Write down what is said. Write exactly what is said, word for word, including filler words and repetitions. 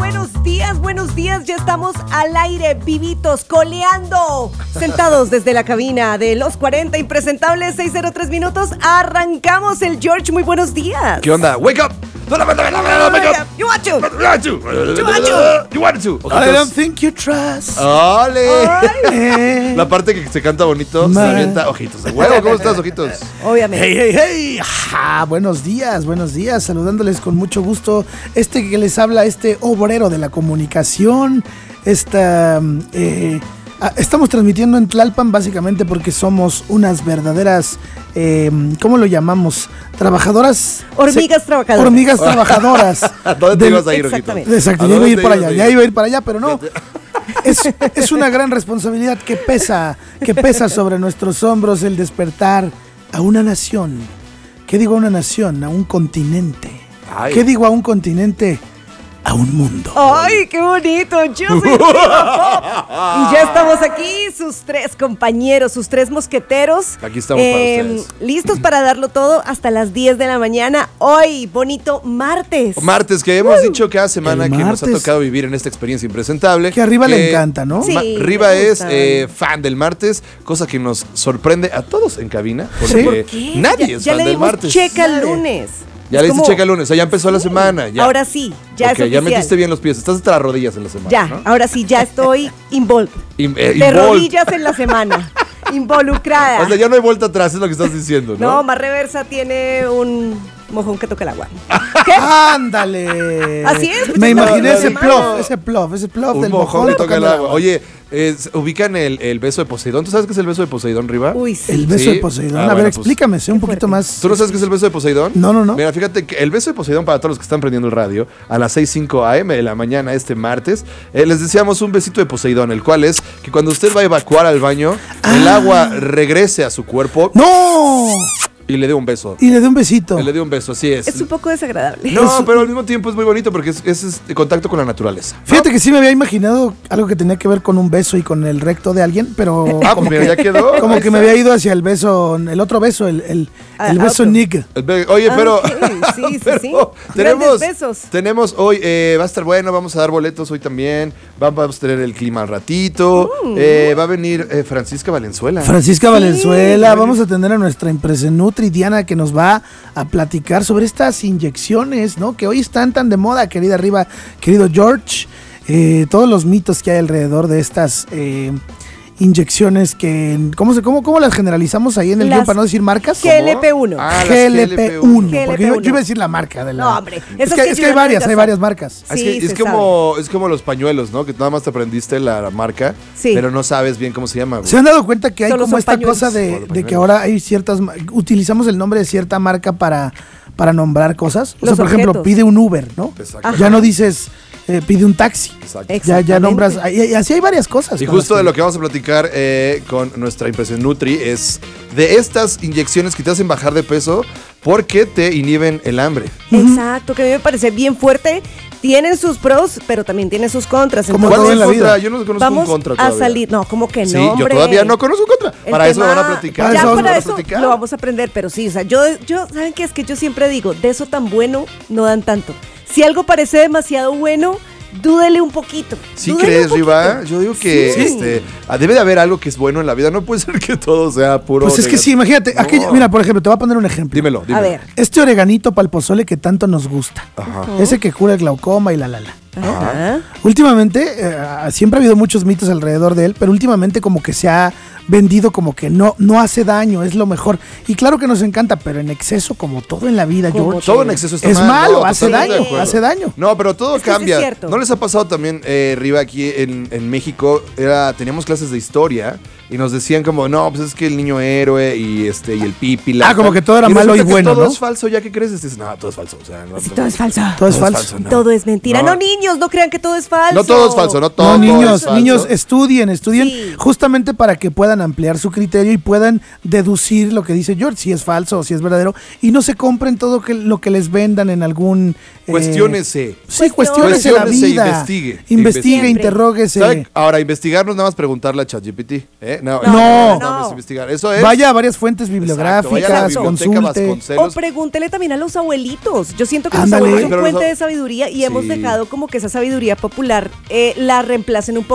buenos días, buenos días. Ya estamos al aire, vivitos, coleando, sentados desde la cabina de los cuarenta impresentables, seis cero tres minutos. Arrancamos el George, muy buenos días. ¿Qué onda? Wake up. You want to. You want to. You want to. You want to. I don't think you trust. ¡Ole! La parte que se canta bonito, Man. se avienta ojitos de huevo. ¿Cómo estás, ojitos? Obviamente. Hey, hey, hey. Ah, buenos días, buenos días. Saludándoles con mucho gusto. Este que les habla, este obrero de la comunicación. Esta... Eh, Estamos transmitiendo en Tlalpan básicamente porque somos unas verdaderas, eh, ¿cómo lo llamamos? Trabajadoras. Hormigas se, trabajadoras. Hormigas trabajadoras. ¿A dónde te ibas a ir, ojito? Exacto, ya iba a ir para allá, ya iba a ir para allá, pero no. Es, es una gran responsabilidad que pesa, que pesa sobre nuestros hombros el despertar a una nación. ¿Qué digo a una nación? A un continente. Ay. ¿Qué digo a un continente? A un mundo. ¡Ay, qué bonito! Yo soy Diva Pop. Y ya estamos aquí, sus tres compañeros, sus tres mosqueteros. Aquí estamos para ustedes. Listos para darlo todo hasta las diez de la mañana. Hoy, bonito martes. Martes, que hemos uh, dicho cada semana que nos ha martes. tocado vivir en esta experiencia impresentable. Que a Riva le encanta, ¿no? Sí, Ma- me Riva es gusta. eh, fan del martes, cosa que nos sorprende a todos en cabina. Porque ¿Sí? ¿Por qué? nadie ya, es ya fan le del dimos martes. checa el Nadie. lunes. Ya Es le diste como- checa el lunes, o ya empezó la semana. Ya. Ahora sí, ya Ok, es oficial. ya metiste bien los pies, estás hasta las rodillas en la semana. Ya, ¿no? ahora sí, ya estoy involved. In- eh, De involved. rodillas en la semana. Involucrada. O sea, ya no hay vuelta atrás, es lo que estás diciendo, ¿no? No, más reversa tiene un mojón que toca el agua. ¿Qué? ¡Ándale! Así es, pues, Me es la imaginé otra ese semana. plof, ese plof, ese plof Un del mojón mojón que toca el tocando agua. Oye, eh, ubican el, el beso de Poseidón. ¿Tú sabes qué es el beso de Poseidón, Riva? Uy, sí. El beso Sí. de Poseidón. Ah, a bueno, ver, pues, explícame, sé un poquito fuerte. más. ¿Tú no sabes qué es el beso de Poseidón? No, no, no. Mira, fíjate que el beso de Poseidón, para todos los que están prendiendo el radio, a las seis cinco a eme de la mañana este martes, eh, les deseamos un besito de Poseidón, el cual es que cuando usted va a evacuar al baño, el Ah. agua regrese a su cuerpo ¡No! y le dé un beso. Y le dé un besito. Y le dé un beso, así es. Es un poco desagradable. No, Eso- pero al mismo tiempo es muy bonito porque es, es, es de contacto con la naturaleza. Fíjate que sí me había imaginado algo que tenía que ver con un beso y con el recto de alguien, pero Ah, como pues mira, que, ya quedó. como Ahí que me está. había ido hacia el beso, el otro beso, el, el, Ah, el beso otro. Nick. El be- Oye, Ah, pero, ok, sí, sí, pero sí. tenemos, Grandes besos. tenemos hoy, eh, va a estar bueno, vamos a dar boletos hoy también, vamos a tener el clima al ratito, Uh. eh, va a venir eh, Francisca Valenzuela. Francisca Valenzuela, Oye. vamos a tener a nuestra Impresenutri Diana que nos va a platicar sobre estas inyecciones, ¿no? Que hoy están tan de moda, querida Riva, querido George. Eh, todos los mitos que hay alrededor de estas eh, inyecciones que, ¿cómo, se, cómo, ¿cómo las generalizamos ahí en el Las guión para no decir marcas? G L P uno. Ah, las G L P uno, G L P uno. porque yo, yo iba a decir la marca de la... No, hombre, Es esas que, que es que hay ayudan a varias, hay adelgazar. varias marcas. Es, Sí, que, es, se como, es como los pañuelos, ¿no? Que nada más te aprendiste la, la marca, Sí. pero no sabes bien cómo se llama. güey. ¿Se han dado cuenta que hay Solo como son esta pañuelos. cosa de, Solo de pañuelos. que ahora hay ciertas... ma- utilizamos el nombre de cierta marca para, para nombrar cosas? O Los sea, por ejemplo, objetos. pide un Uber, ¿no? Exacto. Ajá. Ya no dices, eh, pide un taxi. Exacto. Ya, ya Exactamente. nombras... Y, y así hay varias cosas. Y con justo las de lo que vamos a platicar eh, con nuestra impresión Nutri es de estas inyecciones que te hacen bajar de peso porque te inhiben el hambre. Exacto, que a mí me parece bien fuerte. Tienen sus pros, pero también tienen sus contras. Como Entonces, todo en la contra? vida. Yo no conozco vamos un contra a todavía. salir. No, como que no, Sí, yo hombre. todavía no conozco un contra. El Para eso lo tema- van a platicar. Para Ya eso Lo para van a eso platicar. lo vamos a aprender, pero sí, o sea, yo, yo, ¿saben qué? Es que yo siempre digo, de eso tan bueno no dan tanto. Si algo parece demasiado bueno, dúdele un poquito. ¿Sí dúdele crees, un poquito. Riva? Yo digo que Sí. este, ah, debe de haber algo que es bueno en la vida. No puede ser que todo sea puro. Pues es que sí, imagínate. No. aquella- mira, por ejemplo, te voy a poner un ejemplo. Dímelo, dímelo. A ver. Este oreganito para el pozole que tanto nos gusta. Ajá. Ese que cura el glaucoma y la la la. Ajá. Últimamente, eh, siempre ha habido muchos mitos alrededor de él, pero últimamente como que se ha vendido como que no, no hace daño, es lo mejor. Y claro que nos encanta, pero en exceso, como todo en la vida, Como George. Todo en exceso está Es mal. malo, no, hace totalmente daño, de acuerdo. hace daño. No, pero todo Es que sí es cambia. cierto. ¿No les ha pasado también, eh, Riva, aquí en, en México? Era, teníamos clases de historia y nos decían como, no, pues es que el niño héroe y este y el pípila. Ah, como que todo era Y malo resulta y que bueno, todo ¿no? es falso, ya que creces, dices, no, todo es falso. O sea, no, Sí, no- todo es falso. Todo es falso. no. Todo es mentira. No. No, niños, no crean que todo es falso. No todo es falso, no todo No, niños, es falso. niños, estudien, estudien, Sí. justamente para que puedan ampliar su criterio y puedan deducir lo que dice George, si es falso o si es verdadero, y no se compren todo que, lo que les vendan en algún... eh, Cuestiónese. Sí, Cuestiónese. cuestiones la Cuestiónese, vida. investigue. Investigue, Siempre. interróguese. ¿Sabe? Ahora, investigar no es nada más preguntarle a ChatGPT. ¿eh? No, No. no, nada más investigar. Eso es. Vaya a varias fuentes Exacto, bibliográficas, vaya a la biblioteca consulte. Vasconcelos. O pregúntele también a los abuelitos. Yo siento que Ándale. los abuelos son Pero los fuente ab- de sabiduría y Sí. hemos dejado como que esa sabiduría popular eh, la reemplacen un poco